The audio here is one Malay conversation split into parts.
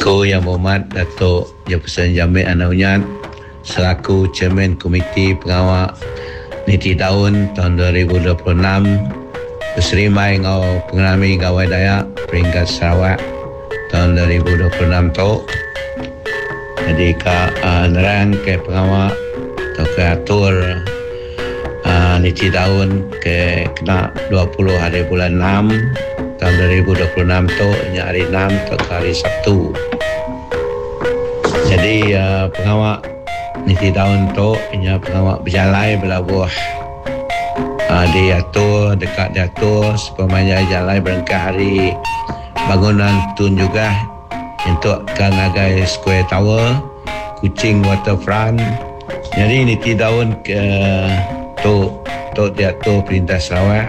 Aku Yang Berhormat Datuk Jefferson Jamil Anaunyat selaku Chairman Komiti Pengawal Niti Daun tahun 2026 berserimai ngau pengalami gawai Dayak peringkat Sarawak tahun 2026 tu. Jadi nerang ke pengawal atau ke atur Niti Daun ke kena 20 hari bulan 6 tahun 2026 tu, hari 6 tu hari Sabtu. Jadi pengawal Niti Daun tu pengawal berjalai berlabuh diatur dekat diatur supaya jalai berangkat hari bangunan tun juga untuk Kangagai Square Tower, Kuching Waterfront. Jadi Niti Daun ke tu diatur Perintah Sarawak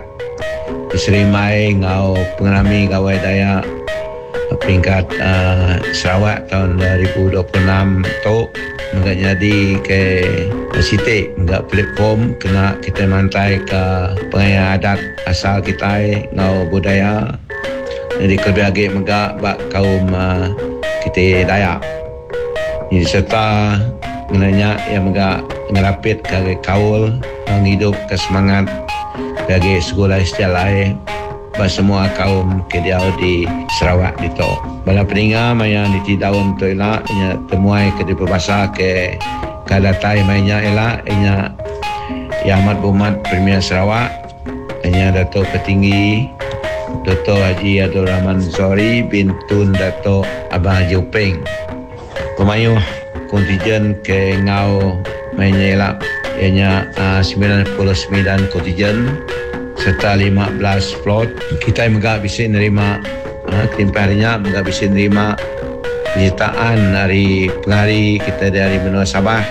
diserimai ngau pengalami gawai Dayak peringkat Sarawak tahun 2026 tu enggak jadi ke sitik enggak platform kena kita mantai ke pengaya adat asal kita ngau budaya. Jadi kelebih megak bak kaum kita Dayak. Jadi serta menanya yang megak ngerapit ke kaul menghidup ke semangat bagi sekolah sejalai bagi semua kaum kediau di Sarawak itu. Bala peninga maya Niti Daun tu elak inya temuai ke di berbahasa ke kadatai mainnya elak inya Yang Amat Berhormat Premier Sarawak inya Datuk Petinggi Dr. Haji Abdul Rahman Zori bin Tun Datuk Abang Haji Upeng. Pemayuh kontijen ke ngau mainnya elak ianya 99 kontijen serta 15 float. Kita megak bisa nerima kelimpahannya, megak bisa nerima penyertaan dari pengari kita dari benua Sabah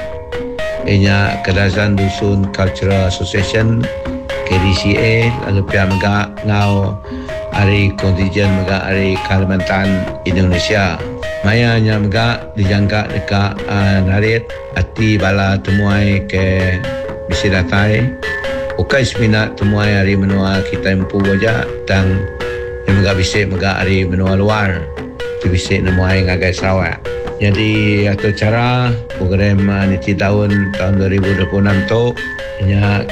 ianya Kedazan Dusun Cultural Association KDCA, lalu pihak megak ngau hari kontijen megak hari Kalimantan Indonesia. Maya nya megak dijangka dekat narit hati bala temuai ke bisi datai ukai seminat temuai hari menua kita empu wajah dan yang megak bisi megak hari menua luar tu bisi nemuai ngagai Sarawak. Jadi atau cara program Niti Daun tahun 2026 tu nya